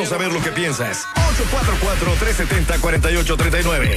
Déjanos saber lo que piensas. 844-370-4839.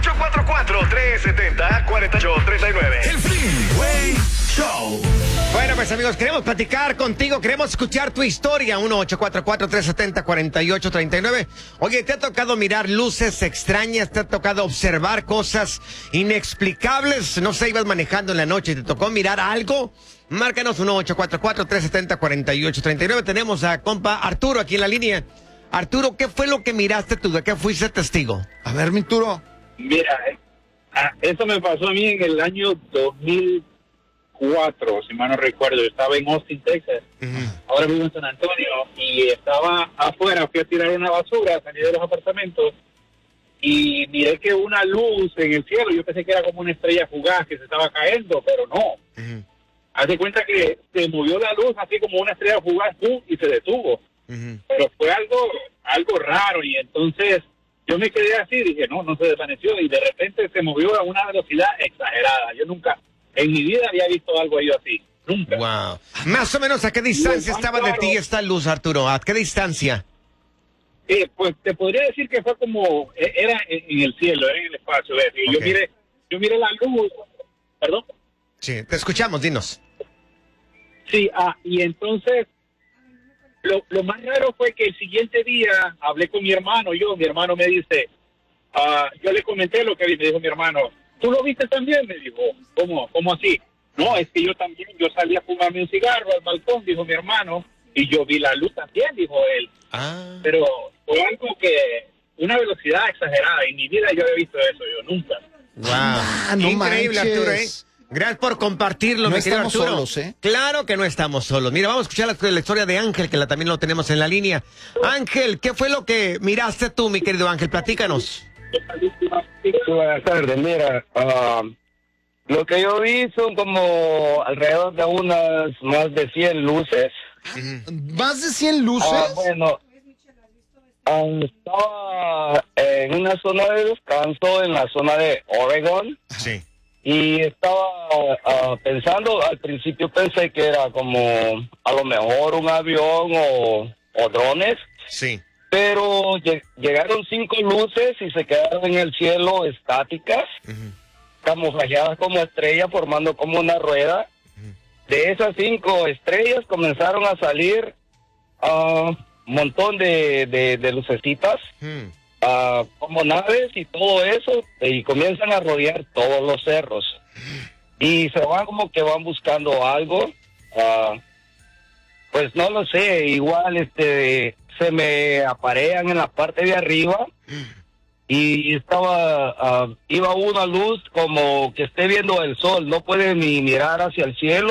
844-370-4839. El Freeway Show. Bueno, pues amigos, queremos platicar contigo, queremos escuchar tu historia. 1-844-370-4839. Oye, ¿te ha tocado mirar luces extrañas? ¿Te ha tocado observar cosas inexplicables? No sé, ibas manejando en la noche y te tocó mirar algo. Márcanos 1-844-370-4839. Tenemos a compa Arturo aquí en la línea. Arturo, ¿qué fue lo que miraste tú? ¿De qué fuiste testigo? A ver, mi Turo. Mira, eso me pasó a mí en el año 2004, si mal no recuerdo. Yo estaba en Austin, Texas. Ahora vivo en San Antonio y estaba afuera, fui a tirar una basura, salí de los apartamentos y miré que una luz en el cielo, yo pensé que era como una estrella fugaz que se estaba cayendo, pero no. Haz de cuenta que se movió la luz así como una estrella fugaz y se detuvo. Pero fue algo raro y entonces yo me quedé así, dije, no se desvaneció y de repente se movió a una velocidad exagerada. Yo nunca, en mi vida había visto algo ahí así, nunca. Wow. Más o menos, ¿a qué distancia estaba de ti esta luz, Arturo? ¿A qué distancia? Pues te podría decir que fue como, era en el cielo, era en el espacio. Y Okay. yo miré la luz, ¿perdón? Sí, te escuchamos, dinos. Sí, y entonces lo más raro fue que el siguiente día hablé con mi hermano. Mi hermano me dice, yo le comenté lo que me dijo mi hermano. ¿Tú lo viste también? Me dijo, ¿cómo así? No, es que yo también, yo salí a fumarme un cigarro al balcón, dijo mi hermano, y yo vi la luz también, dijo él. Pero fue algo que, una velocidad exagerada, en mi vida yo había visto eso, yo nunca. Wow. No Increíble, manches. Arturo, ¿eh? Gracias por compartirlo, No mi querido estamos Arturo. solos, ¿eh? Claro que no estamos solos. Mira, vamos a escuchar la historia de Ángel, que también lo tenemos en la línea. Ángel, ¿qué fue lo que miraste tú, mi querido Ángel? Platícanos. Buenas tardes, mira, lo que yo vi son como alrededor de unas más de 100 luces. ¿Más de 100 luces? Bueno, estaba en una zona de descanso en la zona de Oregon. Sí. Y estaba pensando, al principio pensé que era como a lo mejor un avión o drones. Sí. Pero llegaron 5 luces y se quedaron en el cielo estáticas, camuflajeadas como estrellas, formando como una rueda. De esas 5 estrellas comenzaron a salir un montón de lucecitas, como naves y todo eso, y comienzan a rodear todos los cerros. Y se van como que van buscando algo, pues no lo sé, igual se me aparean en la parte de arriba y iba una luz como que esté viendo el sol, no puede ni mirar hacia el cielo.